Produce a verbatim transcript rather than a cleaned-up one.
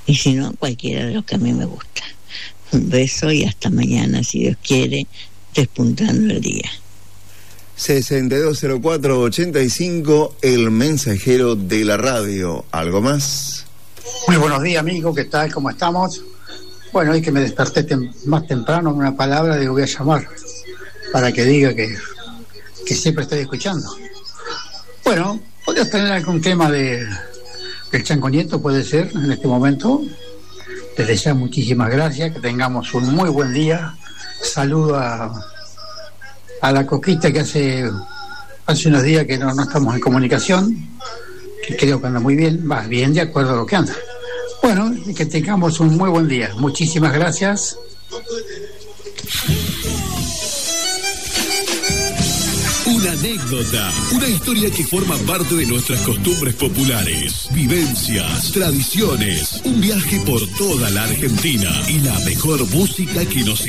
y si no, cualquiera de los que a mí me gusta. Un beso y hasta mañana, si Dios quiere, despuntando el día. sesenta y dos cero cuatro ochenta y cinco, el mensajero de la radio. ¿Algo más? Muy buenos días, amigo, ¿qué tal? ¿Cómo estamos? Bueno, hoy que me desperté tem- más temprano, una palabra, digo, voy a llamar para que diga que, que siempre estoy escuchando. Bueno, ¿podrías tener algún tema de del Chango Nieto? Puede ser, en este momento. Desde ya, muchísimas gracias, que tengamos un muy buen día. Saludo a, a la Coquita, que hace, hace unos días que no, no estamos en comunicación, que creo que anda muy bien, va bien de acuerdo a lo que anda. Bueno, y que tengamos un muy buen día. Muchísimas gracias. Una anécdota, una historia que forma parte de nuestras costumbres populares, vivencias, tradiciones, un viaje por toda la Argentina y la mejor música que nos